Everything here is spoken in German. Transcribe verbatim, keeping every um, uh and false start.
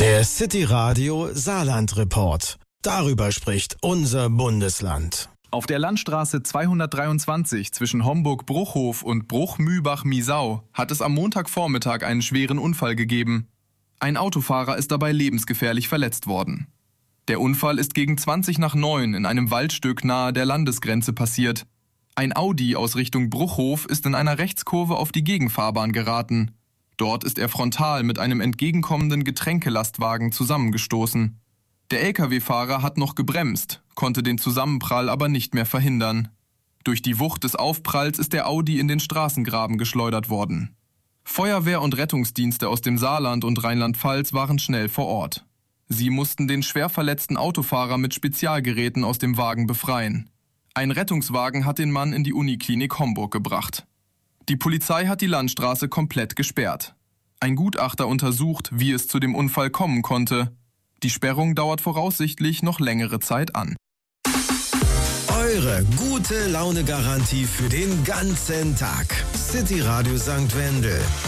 Der City Radio Saarland Report. Darüber spricht unser Bundesland. Auf der Landstraße zweihundertdreiundzwanzig zwischen Homburg-Bruchhof und Bruch-Mühlbach-Miesau hat es am Montagvormittag einen schweren Unfall gegeben. Ein Autofahrer ist dabei lebensgefährlich verletzt worden. Der Unfall ist gegen zwanzig nach neun in einem Waldstück nahe der Landesgrenze passiert. Ein Audi aus Richtung Bruchhof ist in einer Rechtskurve auf die Gegenfahrbahn geraten. Dort ist er frontal mit einem entgegenkommenden Getränkelastwagen zusammengestoßen. Der L K W-Fahrer hat noch gebremst, konnte den Zusammenprall aber nicht mehr verhindern. Durch die Wucht des Aufpralls ist der Audi in den Straßengraben geschleudert worden. Feuerwehr und Rettungsdienste aus dem Saarland und Rheinland-Pfalz waren schnell vor Ort. Sie mussten den schwer verletzten Autofahrer mit Spezialgeräten aus dem Wagen befreien. Ein Rettungswagen hat den Mann in die Uniklinik Homburg gebracht. Die Polizei hat die Landstraße komplett gesperrt. Ein Gutachter untersucht, wie es zu dem Unfall kommen konnte. Die Sperrung dauert voraussichtlich noch längere Zeit an. Eure gute Laune-Garantie für den ganzen Tag. City Radio Sankt Wendel.